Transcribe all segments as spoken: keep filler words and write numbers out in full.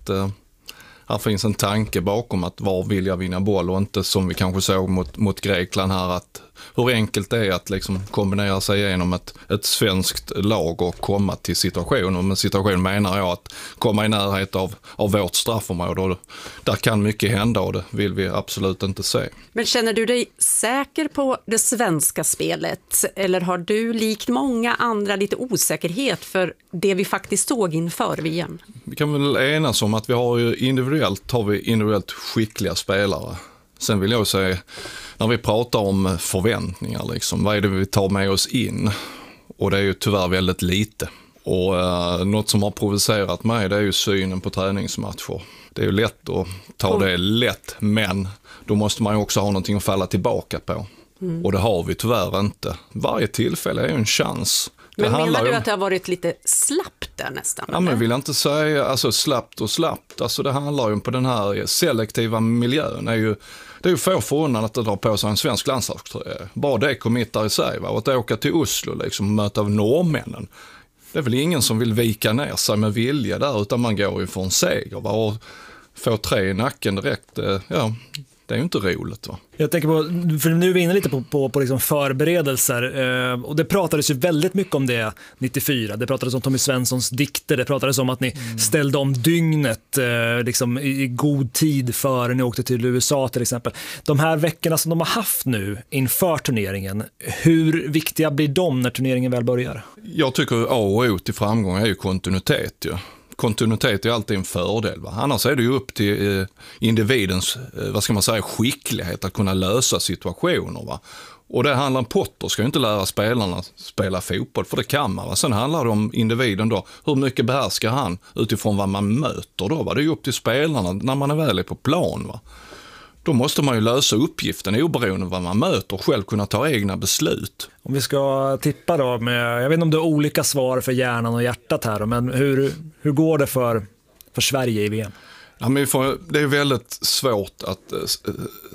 att eh, här finns en tanke bakom att var vill jag vinna boll och inte som vi kanske såg mot, mot Grekland här att hur enkelt det är att liksom kombinera sig igenom ett, ett svenskt lag och komma till situationen. Och med situation menar jag att komma i närhet av, av vårt straffområde. Och där kan mycket hända och det vill vi absolut inte se. Men känner du dig säker på det svenska spelet? Eller har du likt många andra lite osäkerhet för det vi faktiskt såg inför V M? Vi kan väl enas om att vi har ju individuellt, har vi individuellt skickliga spelare. Sen vill jag säga, när vi pratar om förväntningar, liksom, vad är det vi tar med oss in? Och det är ju tyvärr väldigt lite. Och eh, något som har provocerat mig, det är ju synen på träningsmatcher. Det är ju lätt att ta det lätt, men då måste man ju också ha någonting att falla tillbaka på. Mm. Och det har vi tyvärr inte. Varje tillfälle är ju en chans. Men det menar du om att det har varit lite slappt där nästan? Ja, men vill jag inte säga alltså slappt och slappt. Alltså det handlar ju på den här selektiva miljön. Är ju, det är ju få förunnat att dra på sig en svensk landslagströja. Bara det committar i sig. Va? Och att åka till Oslo liksom, och möta av norrmännen. Det är väl ingen som vill vika ner sig med vilja där, utan man går ju för en seger. Va? Och får tre i nacken direkt, ja... Det är ju inte roligt, va? Jag tänker på, för nu är vi inne lite på, på, på liksom förberedelser eh, och det pratades ju väldigt mycket om det nittiofyra. Det pratades om Tommy Svenssons dikter, det pratades om att ni mm. ställde om dygnet eh, liksom i, i god tid före ni åkte till U S A till exempel. De här veckorna som de har haft nu inför turneringen, hur viktiga blir de när turneringen väl börjar? Jag tycker A och O till framgång är ju kontinuitet, ju. Kontinuitet är alltid en fördel. Va? Annars är det ju upp till eh, individens eh, vad ska man säga, skicklighet att kunna lösa situationer. Va? Och det handlar om Potter ska ju inte lära spelarna spela fotboll, för det kan man. Va? Sen handlar det om individen då. Hur mycket behärskar han utifrån vad man möter då? Va? Det är ju upp till spelarna när man är väl på plan. Va? Då måste man ju lösa uppgiften oberoende av vad man möter och själv kunna ta egna beslut. Om vi ska tippa då, med, jag vet inte om det är olika svar för hjärnan och hjärtat här, men hur, hur går det för, för Sverige i V M? Ja, men får, det är väldigt svårt att äh,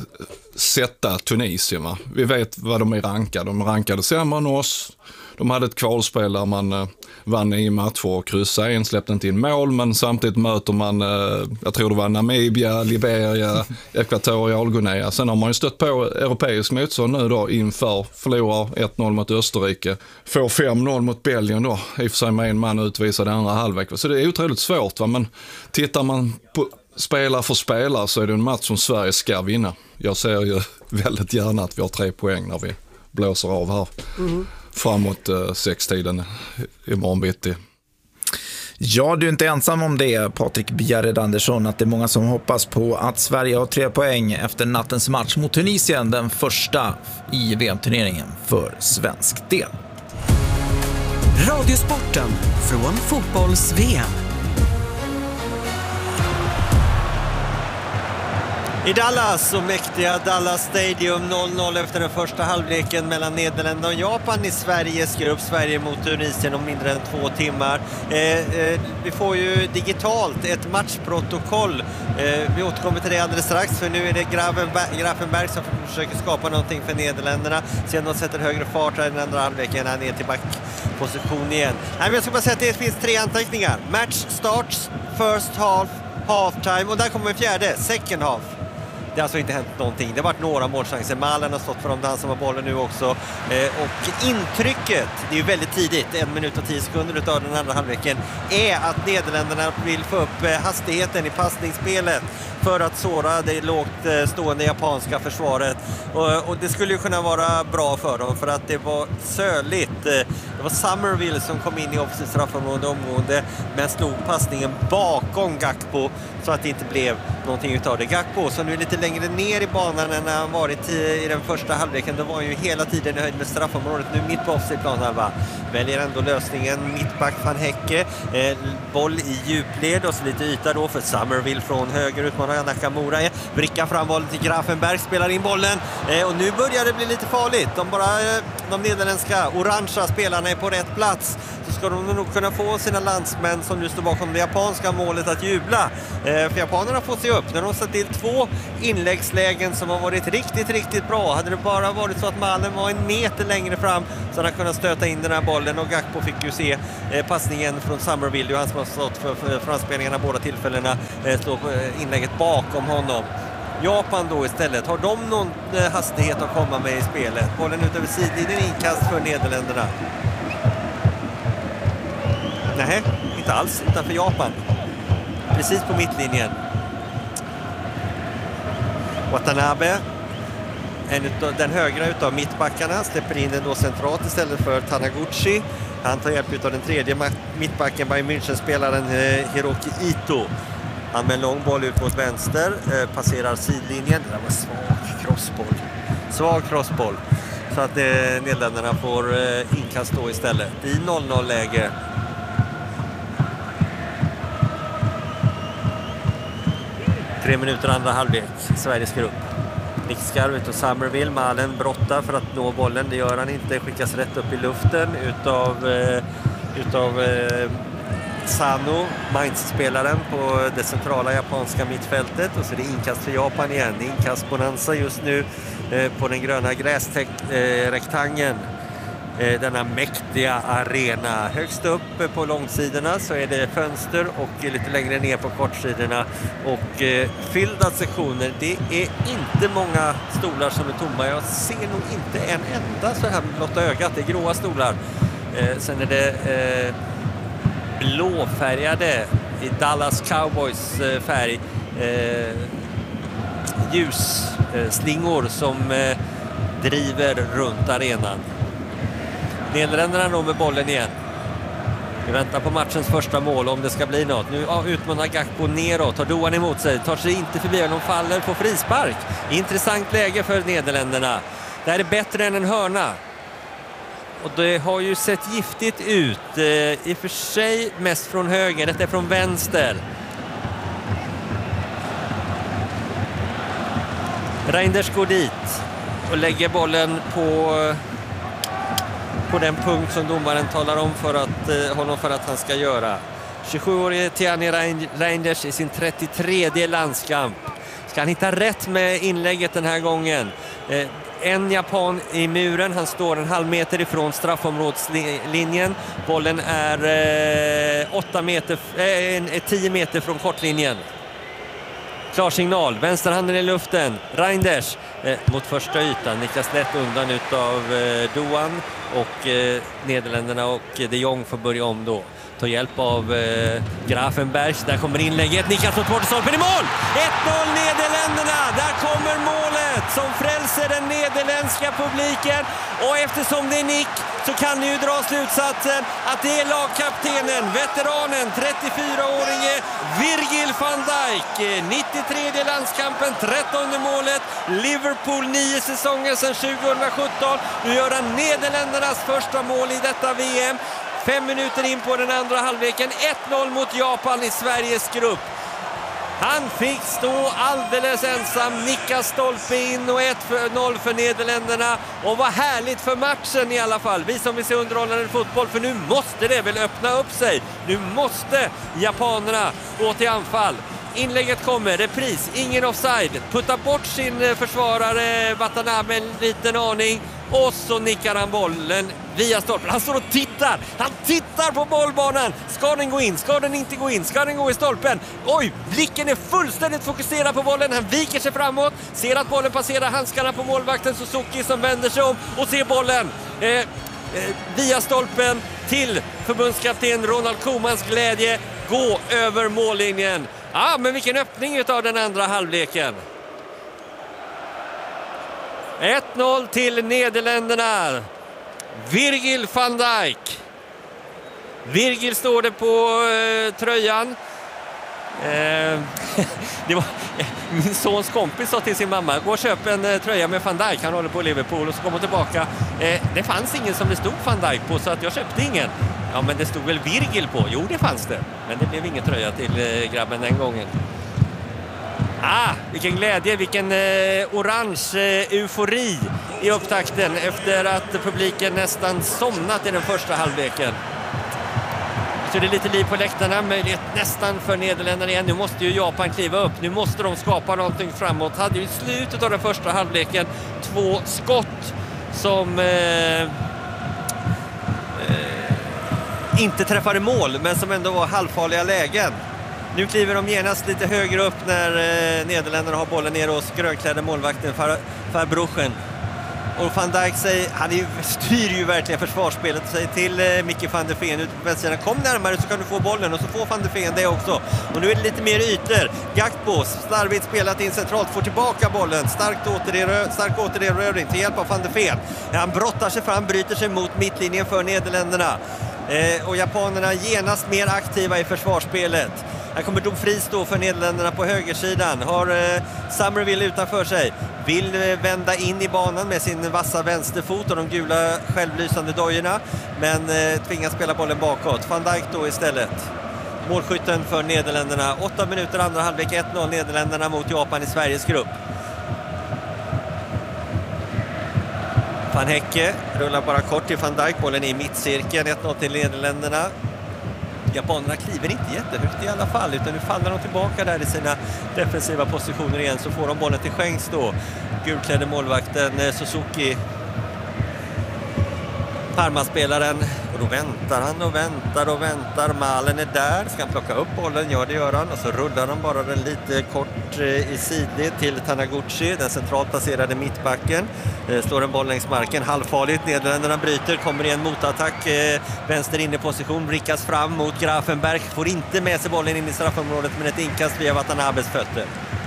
sätta Tunisien. Va? Vi vet vad de är rankade. De är rankade sämre än oss. De hade ett kvalspel där man äh, vann i matcher och kryssade en, släppte inte in mål, men samtidigt möter man, äh, jag tror det var Namibia, Liberia, Ekvatorialguinea. Sen har man ju stött på europeisk motstånd nu då inför, förlorar ett noll mot Österrike, får fem noll mot Belgien då, i och för sig med en man utvisad i andra halvlek. Så det är otroligt svårt, va? Men tittar man på spelare för spelare så är det en match som Sverige ska vinna. Jag ser ju väldigt gärna att vi har tre poäng när vi blåser av här. Mm. Framåt eh, sextiden imorgon bitti. Ja, du är inte ensam om det, Patrik Bjerred Andersson, att det är många som hoppas på att Sverige har tre poäng efter nattens match mot Tunisien, den första i V M-turneringen för svensk del. Radiosporten från fotbolls-V M. I Dallas, och mäktiga Dallas Stadium, noll noll efter den första halvleken mellan Nederländerna och Japan i Sveriges grupp. Sverige mot Tunisien om mindre än två timmar. Eh, eh, vi får ju digitalt ett matchprotokoll. Eh, vi återkommer till det alldeles strax, för nu är det Gravenberg, Gravenberg som försöker skapa någonting för Nederländerna. Sen de sätter högre fart här i den andra halvleken, här ner till backposition igen. Nej, men jag ska bara säga att det finns tre anteckningar. Match starts, first half, halftime, och där kommer en fjärde, second half. Det har alltså inte hänt någonting. Det har varit några målchanser. Malen har stått för dem, han som har bollen nu också. Eh, och intrycket, det är ju väldigt tidigt, en minut och tio sekunder utav den andra halvleken, är att Nederländerna vill få upp eh, hastigheten i passningsspelet för att såra det lågt eh, stående japanska försvaret. Och, och det skulle ju kunna vara bra för dem, för att det var söligt. Eh, det var Summerville som kom in i offensivt straffområde omgående, men slog passningen bakom Gakpo så att det inte blev någonting utav det. Gakpo, som nu är lite längre ner i banan än han varit i, i den första halvleken, då var han ju hela tiden i höjd med straffområdet. Nu mitt på offside planhalva väljer ändå lösningen mittback Van Hecke. Eh, boll i djupled och så lite yta då för Summerville från höger, utmanar Nakamura. Vrickar fram bollen till Gravenberg, spelar in bollen eh, och nu börjar det bli lite farligt. De bara, eh, de nederländska orangea spelarna är på rätt plats. Så ska de nog kunna få sina landsmän som nu står bakom det japanska målet att jubla. För japanerna får se upp. När de satt till två inläggslägen som har varit riktigt, riktigt bra. Hade det bara varit så att Malen var en meter längre fram så hade han kunnat stöta in den här bollen. Och Gakpo fick ju se passningen från Summerville. Han som har stått för framspelningarna båda tillfällena. Slå inlägget bakom honom. Japan då istället, har de någon hastighet att komma med i spelet? Bollen ut över sidlinjen, inkast för Nederländerna. Nej, inte alls, utan för Japan. Precis på mittlinjen. Watanabe, en utav, den högra utav mittbackarna, släpper in den då centralt istället för Taniguchi. Han tar hjälp av den tredje mittbacken, Bayern München-spelaren Hiroki Ito. Han med en lång boll ut mot vänster, eh, passerar sidlinjen. Det var svag crossboll. Svag crossboll. Så att eh, Nederländerna får eh, inkast då istället i noll noll-läge. Tre minuter andra halvlek. Sverige ska upp. Nick Skarv ut och Summerville. Malen brottar för att nå bollen. Det gör han inte. Skickas rätt upp i luften utav... Eh, utav eh, Sano, Mainz-spelaren på det centrala japanska mittfältet. Och så är det inkast för Japan igen. Inkast bonanza just nu eh, på den gröna gräsrektangeln. Eh, denna mäktiga arena. Högst upp eh, på långsidorna så är det fönster och eh, lite längre ner på kortsidorna. Och eh, fyllda sektioner. Det är inte många stolar som är tomma. Jag ser nog inte en enda så här med blotta ögat. Det är gråa stolar. Eh, sen är det... Eh, blåfärgade i Dallas Cowboys eh, färg eh, ljusslingor eh, som eh, driver runt arenan. Nederländerna då med bollen igen. Vi väntar på matchens första mål om det ska bli något. Nu ja, utmanar Gakpo neråt, tar Doan emot sig, tar sig inte förbi, de faller på frispark. Intressant läge för Nederländerna. Det här är bättre än en hörna. Och det har ju sett giftigt ut, eh, i och för sig mest från höger, detta är från vänster. Reinders går dit och lägger bollen på, på den punkt som domaren talar om för att, eh, honom för att han ska göra. tjugosjuårige Tiani Reinders i sin trettiotredje landskamp. Ska han hitta rätt med inlägget den här gången? Eh, En japan i muren, han står en halv meter ifrån straffområdslinjen. Bollen är eh, åtta meter, eh, tio meter från kortlinjen. Klar signal, vänsterhanden i luften. Reinders eh, mot första ytan, nickas lätt undan utav eh, Doan och eh, Nederländerna och de Jong får börja om då. Ta hjälp av eh, Grafenberg. Där kommer inlägget. Nickas mot bortstolpen i mål! ett noll Nederländerna! Där kommer målet som frälser den nederländska publiken. Och eftersom det är nick så kan ni ju dra slutsatsen att det är lagkaptenen, veteranen, trettiofyraårige Virgil van Dijk. nittiotredje landskampen, trettonde målet. Liverpool nio säsonger sedan tjugosjutton. Nu gör han Nederländernas första mål i detta V M. Fem minuter in på den andra halvleken. ett noll mot Japan i Sveriges grupp. Han fick stå alldeles ensam, nicka stolpe in och ett noll för Nederländerna. Och vad härligt för matchen i alla fall. Vi som vill se underhållande fotboll, för nu måste det väl öppna upp sig. Nu måste japanerna gå till anfall. Inlägget kommer, repris, ingen offside. Puttar bort sin försvarare Watanabe en liten aning. Och så nickar han bollen via stolpen. Han står och tittar. Han tittar på bollbanan. Ska den gå in? Ska den inte gå in? Ska den gå i stolpen? Oj, blicken är fullständigt fokuserad på bollen. Han viker sig framåt. Ser att bollen passerar handskarna på målvakten Suzuki som vänder sig om och ser bollen eh, eh, via stolpen till förbundskapten Ronald Koemans glädje gå över mållinjen. Ja, men vilken öppning av den andra halvleken. ett noll till Nederländerna. Virgil van Dijk. Virgil står det på eh, tröjan. Eh, det var, min sons kompis sa till sin mamma: gå och köp en eh, tröja med Van Dijk. Han håller på Liverpool. Och så kommer tillbaka. Eh, det fanns ingen som det stod Van Dijk på, så att jag köpte ingen. Ja, men det stod väl Virgil på? Jo, det fanns det. Men det blev ingen tröja till eh, grabben den gången. Ah, vilken glädje, vilken eh, orange eh, eufori i upptakten efter att publiken nästan somnat i den första halvleken. Så det är lite liv på läktarna, möjlighet nästan för Nederländerna igen. Nu måste ju Japan kliva upp, nu måste de skapa någonting framåt. Hade ju i slutet av den första halvleken två skott som eh, eh, inte träffade mål, men som ändå var halvfarliga lägen. Nu kliver de genast lite högre upp när eh, Nederländerna har bollen ner hos grönklädda målvakten Verbruggen. Och Van Dijk säger, han är ju, styr ju verkligen försvarsspelet och säger till eh, Mickey van der Ven ute på vänstersidan, kom närmare så kan du få bollen, och så får van der Ven det också. Och nu är det lite mer ytor. Gakpo, slarvigt spelat in centralt, får tillbaka bollen. Starkt återerö- stark återerövring till hjälp av van der Ven. Han brottar sig fram, bryter sig mot mittlinjen för Nederländerna. Eh, och japanerna genast mer aktiva i försvarsspelet. Här kommer Dumfries då för Nederländerna på högersidan. Har eh, Summerville utanför sig. Vill eh, vända in i banan med sin vassa vänsterfot och de gula självlysande dojorna. Men eh, tvingas spela bollen bakåt. Van Dijk då istället. Målskytten för Nederländerna. Åtta minuter andra halvlek, ett noll Nederländerna mot Japan i Sveriges grupp. Van Hecke rullar bara kort till Van Dijk. Bollen i mittcirkeln. ett noll till Nederländerna. Japanerna kliver inte jättehögt i alla fall, utan nu faller de tillbaka där i sina defensiva positioner igen, så får de bollen till skänks då. Gulklädde målvakten Suzuki, Parma-spelaren, och då väntar han och väntar och väntar. Malen är där, ska han plocka upp bollen? Ja, det gör han, och så rullar han bara den lite kort i sidled till Taniguchi, den centralt placerade mittbacken. Slår en boll längs marken, halvfarligt. Nederländerna bryter, kommer i en motattack, eh, vänster inne position, brickas fram mot Grafenberg, får inte med sig bollen in i straffområdet, men ett inkast via Watanabes fötter.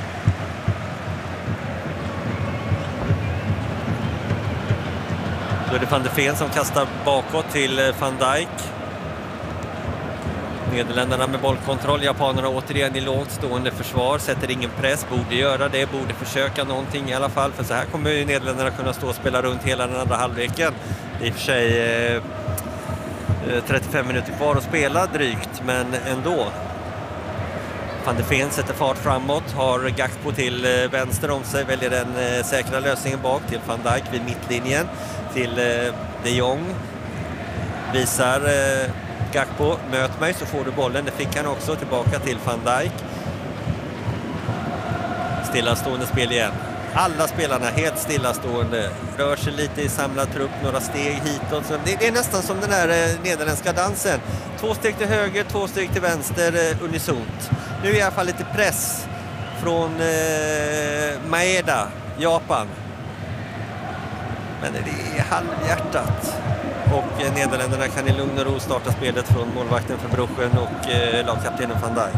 Då är det van der Ven som kastar bakåt till Van Dijk. Nederländerna med bollkontroll, japanerna återigen i lågt stående försvar, sätter ingen press, borde göra det, borde försöka någonting i alla fall, för så här kommer ju Nederländerna kunna stå och spela runt hela den andra halvleken. Det är i och för sig eh, trettiofem minuter kvar att spela drygt, men ändå. Van der Ven sätter fart framåt, har Gakpo till eh, vänster om sig, väljer den eh, säkra lösningen bak till Van Dijk vid mittlinjen, till eh, de Jong, visar eh, Gakpo, möt mig så får du bollen. Det fick han också, tillbaka till Van Dijk. Stillastående spel igen. Alla spelarna helt stillastående. Rör sig lite i samlad trupp, några steg hitåt. Så det, det är nästan som den här eh, nederländska dansen. Två steg till höger, två steg till vänster, eh, unisont. Nu är i alla fall lite press från eh, Maeda, Japan. Men det är halvhjärtat. Och eh, Nederländerna kan i lugn och ro starta spelet från målvakten Verbruggen och eh, lagkaptenen Van Dijk.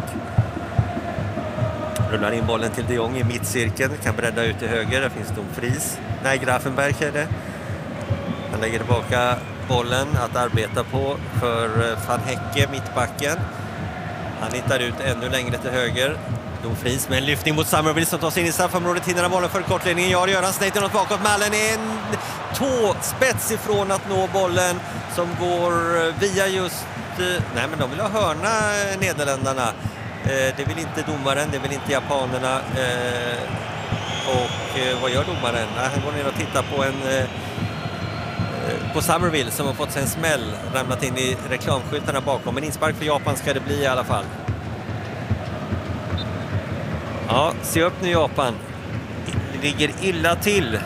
Rullar in bollen till de Jong i mittcirkeln, kan bredda ut till höger, där finns Dumfries. Nej, Grafenberg är det. Han lägger tillbaka bollen att arbeta på för Van Hecke, mittbacken. Han hittar ut ännu längre till höger. Dumfries med en lyftning mot Summerville som tar sig in i straffområdet, hinner bollen för kortledningen. Ja, det gör han, snett något bakåt. Malen är en tå spets ifrån att nå bollen som går via just... Nej, men de vill ha hörna, Nederländerna. Det vill inte domaren, det vill inte japanerna. Och vad gör domaren? Han går ner och tittar på en på Summerville som har fått sig en smäll, ramlat in i reklamskyltarna bakom. Men inspark för Japan ska det bli i alla fall. Ja, se upp nu Japan. Det ligger illa till.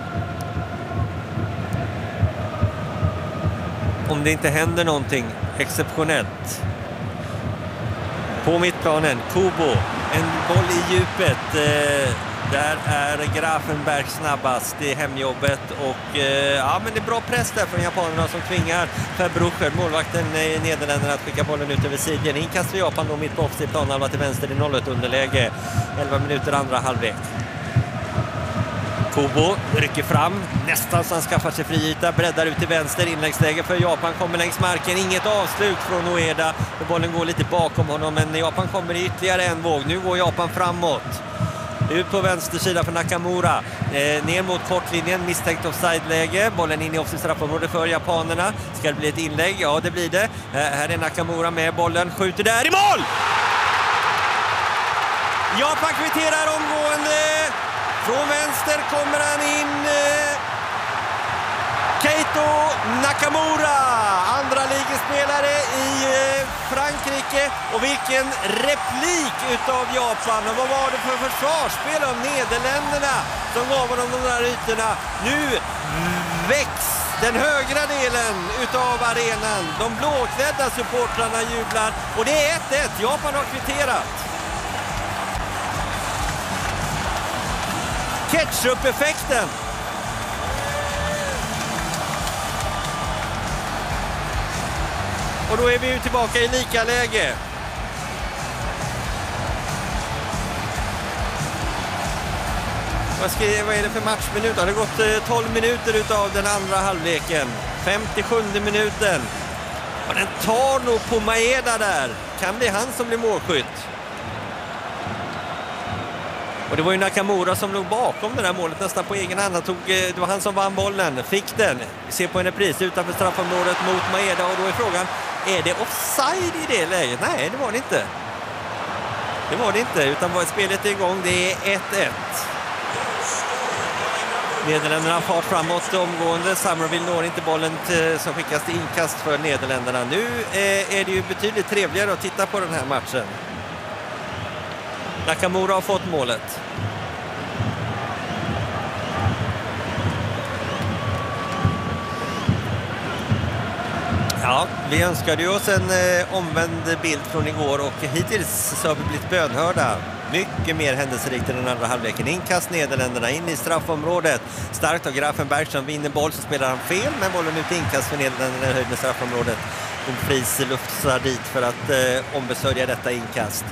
Om det inte händer någonting exceptionellt. På mittplanen, Kubo, en boll i djupet. Eh, där är Grafenberg snabbast i hemjobbet. Och eh, ja, men det är bra press där från japanerna som tvingar Verbruggen, målvakten i Nederländerna, att skicka bollen ut över sidan. Inkast för Japan då mitt på offside planhalva till vänster i noll ett underläge. elva minuter andra halvlek. Kubo rycker fram, nästan så han skaffar sig friyta, breddar ut till vänster, inläggsläge för Japan, kommer längs marken, inget avslut från Ueda, och bollen går lite bakom honom, men Japan kommer i ytterligare en våg. Nu går Japan framåt, ut på vänster sida för Nakamura, eh, ner mot kortlinjen, misstänkt offside-läge, bollen in i offside-straffområde för japanerna. Ska det bli ett inlägg? Ja, det blir det. Eh, här är Nakamura med bollen, skjuter där i mål! Japan kvitterar omgående. Från vänster kommer han in, eh, Keito Nakamura, andra ligespelare i eh, Frankrike och vilken replik utav Japan. Och vad var det för försvarsspel av Nederländerna som gav dem de där ytorna? Nu väcks den högra delen utav arenan. De blåklädda supportrarna jublar och det är ett ett. Japan har kvitterat. Ketchup-effekten. Och då är vi ju tillbaka i lika läge. Vad, ska, vad är det för matchminut? Det har gått tolv minuter utav den andra halvleken. femtiosjunde minuten. Och den tar nog på Maeda där. Kan bli han som blir målskytt. Och det var ju Nakamura som låg bakom det där målet nästan på egen hand. Han tog, det var han som vann bollen, fick den. Vi ser på en repris utanför straffområdet mot Maeda och då är frågan, är det offside i det läget? Nej, det var det inte. Det var det inte, utan var spelet är igång, det är ett ett. Nederländerna har fart framåt omgående. Summerville når inte bollen till, som skickas till inkast för Nederländerna. Nu eh, är det ju betydligt trevligare att titta på den här matchen. Nakamura har fått målet. Ja, vi önskade ju oss en eh, omvänd bild från igår och hittills så har vi blivit bönhörda. Mycket mer händelserikt i den andra halvleken. Inkast Nederländerna in i straffområdet. Starkt av Grafenberg som vinner boll, så spelar han fel, men bollen ut inkast för Nederländerna i höjd med straffområdet. Dumfries luftsar dit för att eh, ombesörja detta inkast.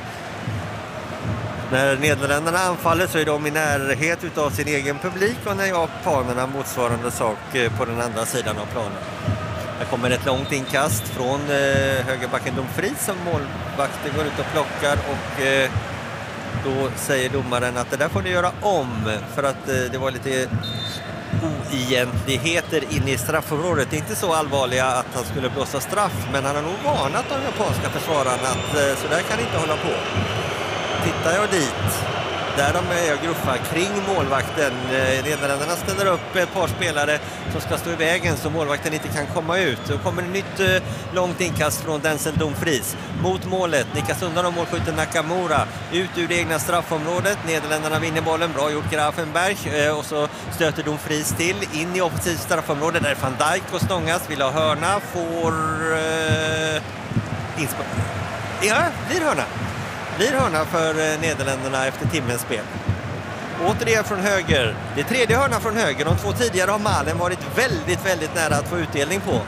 När Nederländerna anfaller så är de i närhet utav sin egen publik och när japanerna motsvarande sak på den andra sidan av planen. Här kommer ett långt inkast från eh, högerbacken Dumfries som målvakten går ut och plockar och eh, då säger domaren att det där får ni göra om för att eh, det var lite oegentligheter inne i straffområdet. Det är inte så allvarliga att han skulle blåsa straff, men han har nog varnat de japanska försvararna att eh, så där kan inte hålla på. Tittar jag dit, där de är och gruffar kring målvakten. Nederländerna ställer upp ett par spelare som ska stå i vägen så målvakten inte kan komma ut. Då kommer ett nytt eh, långt inkast från Denzel Dumfries mot målet. Nickas undan av målskytten Nakamura. Ut ur det egna straffområdet. Nederländerna vinner bollen. Bra gjort Grafenberg. Eh, och så stöter Dumfries till. In i offensivt straffområde där Van Dijk och stångas. Vill ha hörna. Får... Eh, insp- ja, blir hörna. Blir hörna för Nederländerna efter timmens spel. Återigen från höger. Det är tredje hörna från höger. De två tidigare har Malen varit väldigt, väldigt nära att få utdelning på.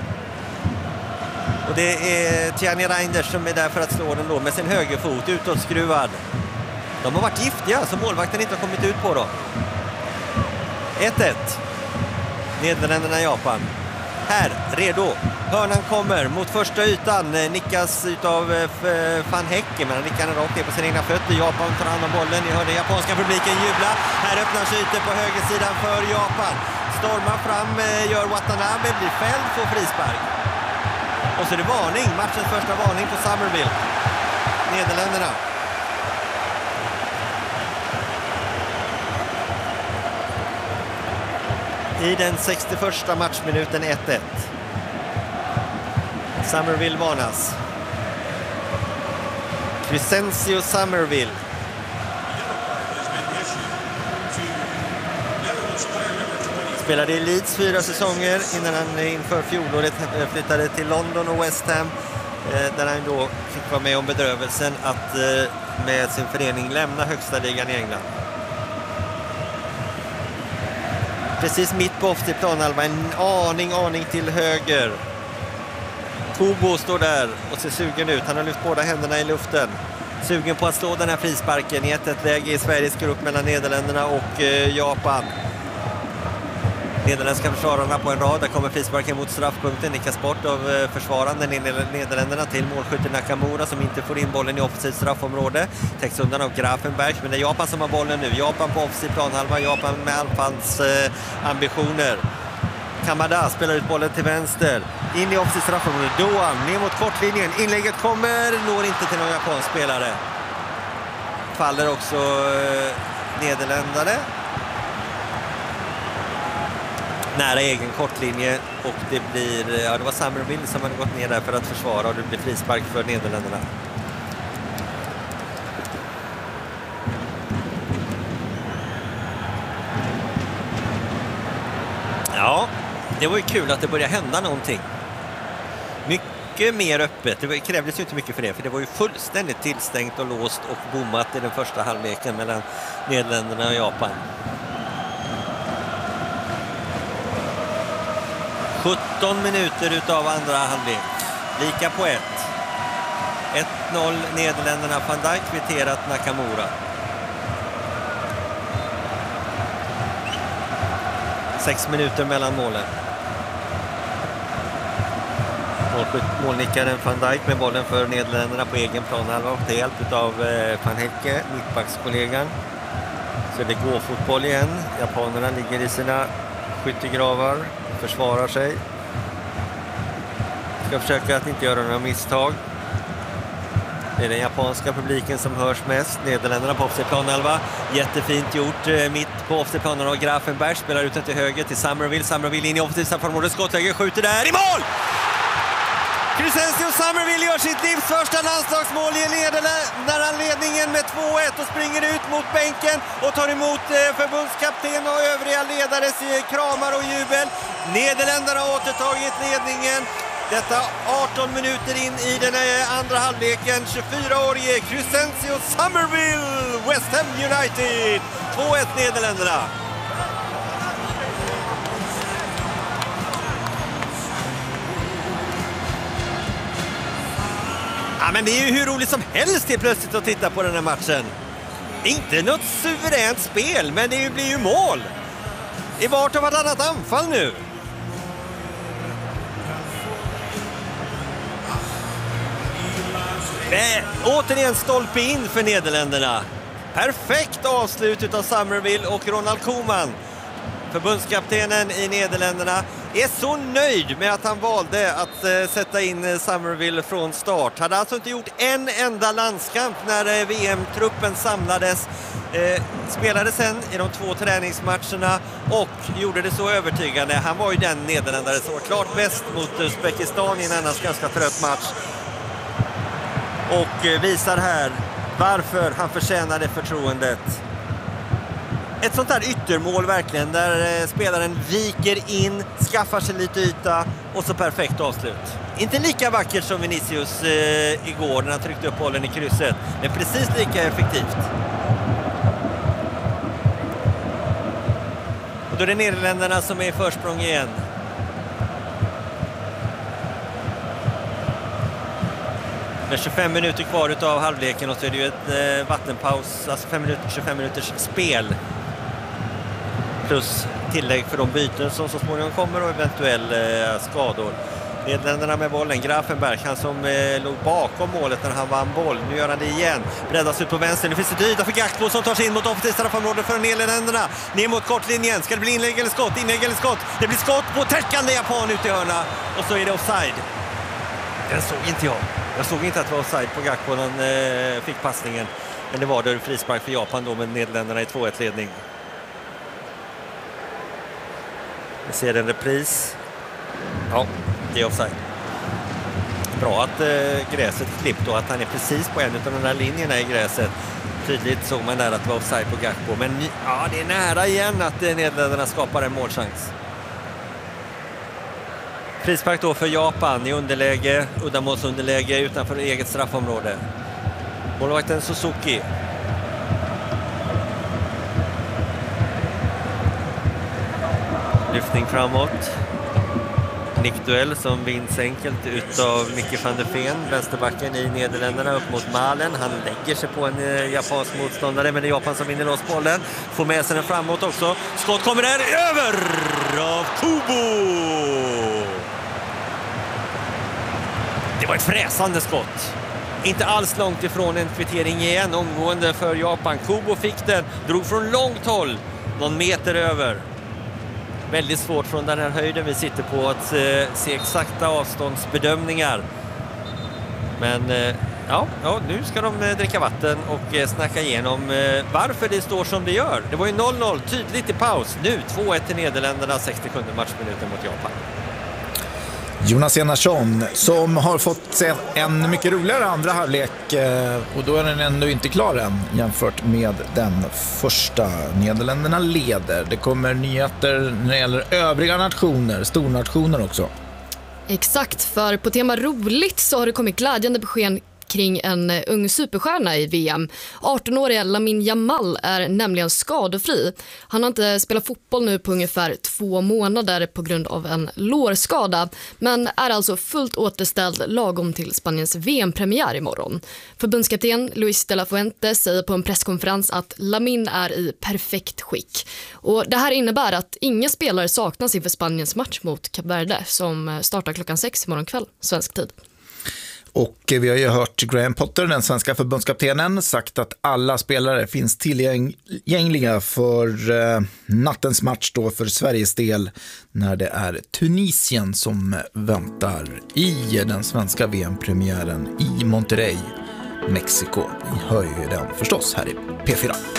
Och det är Tiani Reinders som är där för att slå den då med sin högerfot utåtskruvad. De har varit giftiga så målvakten inte har kommit ut på dem. ett ett. Nederländerna Japan. Här, redo. Hörnan kommer mot första ytan. Nickas utav Van Hecken, men han nickar den rakt ner på sina egna fötter. Japan tar hand om bollen. Ni hör den japanska publiken jubla. Här öppnar sig ytor på högersidan för Japan. Stormar fram, gör Watanabe, blir fälld på frispark. Och så är det varning. Matchens första varning på Summerville. Nederländerna. I den sextioförsta matchminuten ett ett. Summerville varnas. Crescencio Summerville. Spelade i Leeds fyra säsonger innan han inför fjolåret flyttade till London och West Ham. Där han då fick vara med om bedrövelsen att med sin förening lämna högsta ligan i England. Precis mitt på offside planhalva, en aning, aning till höger. Kubo står där och ser sugen ut. Han har lyft båda händerna i luften. Sugen på att slå den här frisparken i ett ett läge i Sveriges grupp mellan Nederländerna och eh, Japan. Nederländska försvararna på en rad. Där kommer frisparken mot straffpunkten. Nickas bort av eh, försvarande Nederländerna till målskytten Nakamura som inte får in bollen i offside straffområde. Täcks undan av Grafenberg, men det är Japan som har bollen nu. Japan på offside planhalva. Japan med anfalls eh, ambitioner. Kamada spelar ut bollen till vänster. In i offside straffområdet. Doan ner mot kortlinjen. Inlägget kommer. Når inte till någon japansk spelare. Faller också eh, Nederländare. nära egen kortlinje och det blir, ja det var Summerville som hade gått ner där för att försvara och det blir frispark för Nederländerna. Ja, det var ju kul att det började hända någonting. Mycket mer öppet. Det krävdes ju inte mycket för det, för det var ju fullständigt tillstängt och låst och bommat i den första halvleken mellan Nederländerna och Japan. sjutton minuter utav andra halvlek. Lika på ett. ett noll Nederländerna. Van Dijk kvitterat Nakamura. Sex minuter mellan målen. Målnickaren Van Dijk med bollen för Nederländerna på egen planhalva och det är hjälp av Van Hecke, mittbackskollegan. Så det går fotboll igen. Japanerna ligger i sina skyttegravar, försvarar sig. Ska försöka att inte göra några misstag. Det är den japanska publiken som hörs mest. Nederländerna på offside-planhalva. Jättefint gjort. Mitt på offside-planen av Grafenberg. Spelar ut den till höger till Summerville. Summerville in i offside-straffområdet. Skottläge skjuter där. I mål! Crescencio Summerville gör sitt livs första landslagsmål i Nederländerna ledningen med två ett och springer ut mot bänken och tar emot förbundskapten och övriga ledares kramar och jubel. Nederländerna har återtagit ledningen. Detta arton minuter in i den andra halvleken. tjugofyraårige Crescencio Summerville, West Ham United. två ett Nederländerna. Ja, men det är ju hur roligt som helst till plötsligt att titta på den här matchen. Inte något suveränt spel, men det blir ju mål. I vart av vartannat anfall nu. Nej, återigen stolpe in för Nederländerna. Perfekt avslut av Summerville och Ronald Koeman. Förbundskaptenen i Nederländerna är så nöjd med att han valde att eh, sätta in Summerville från start. Hade alltså inte gjort en enda landskamp när eh, V M-truppen samlades. Eh, spelade sen i de två träningsmatcherna och gjorde det så övertygande. Han var ju den nederländare som var klart bäst mot Uzbekistan i en annars ganska trött match. Och eh, visar här varför han förtjänade förtroendet. Ett sånt här yttermål verkligen, där spelaren viker in, skaffar sig lite yta och så perfekt avslut. Inte lika vackert som Vinicius eh, igår när han tryckte upp bollen i krysset, men precis lika effektivt. Och då är det Nederländerna som är i försprång igen. Med tjugofem minuter kvar utav halvleken och så är det ju ett eh, vattenpaus, alltså fem minuter, tjugofem minuters spel. Plus tillägg för de byten som så småningom kommer och eventuell eh, skador. Nederländerna med bollen. Grafenberg, han som eh, låg bakom målet när han vann boll. Nu gör han det igen. Breddas ut på vänster. Nu finns det yta för Gakpo som tar sig in mot offensivt straffområde för Nederländerna. Ner mot kortlinjen. Ska det bli inlägg eller skott? Inlägg eller skott? Det blir skott på täckande japan ut i hörna. Och så är det offside. Den såg inte jag. Jag såg inte att det var offside på Gakpo när han eh, fick passningen. Men det var det frispark för Japan då med Nederländerna i två ett ledning. Vi ser en repris. Ja, det är offside. Bra att eh, gräset klippt och att han är precis på en av de där linjerna i gräset. Tydligt såg man där att det var offside på Gakpo. Men ja, det är nära igen att eh, Nederländerna skapar en målchans. Frispark då för Japan i underläge, uddamålsunderläge utanför eget straffområde. Målvakten Suzuki. Lyftning framåt. Nickduell som vinns enkelt utav Micke van der Ven, vänsterbacken i Nederländerna upp mot Malen. Han lägger sig på en eh, japansk motståndare, men det är Japan som vinner loss bollen. Får med sig den framåt också. Skott kommer där över av Kubo. Det var ett fräsande skott. Inte alls långt ifrån en kvittering igen, omgående för Japan. Kubo fick den, drog från långt håll, någon meter över. Väldigt svårt från den här höjden vi sitter på att eh, se exakta avståndsbedömningar. Men eh, Ja, ja, nu ska de eh, dricka vatten och eh, snacka igenom eh, varför det står som det gör. Det var ju noll noll tydligt i paus. Nu två ett till Nederländerna, sextiosjunde matchminuten mot Japan. Jonas Enarsson som har fått se en mycket roligare andra halvlek eh, och då är den ändå inte klar än jämfört med den första. Nederländerna leder. Det kommer nyheter när det gäller övriga nationer, stornationer också. Exakt, för på tema roligt så har det kommit glädjande besked kring en ung superstjärna i V M. arton-åriga Lamine Yamal är nämligen skadefri. Han har inte spelat fotboll nu på ungefär två månader på grund av en lårskada, men är alltså fullt återställd lagom till Spaniens V M-premiär imorgon. Förbundskapten Luis de la Fuente säger på en presskonferens att Lamine är i perfekt skick. Och det här innebär att inga spelare saknas inför Spaniens match mot Kap Verde som startar klockan sex imorgon kväll, svensk tid. Och vi har ju hört Graham Potter, den svenska förbundskaptenen, sagt att alla spelare finns tillgängliga för eh, nattens match då för Sveriges del när det är Tunisien som väntar i den svenska V M-premiären i Monterrey, Mexiko. Vi hör ju den förstås här i P fyra.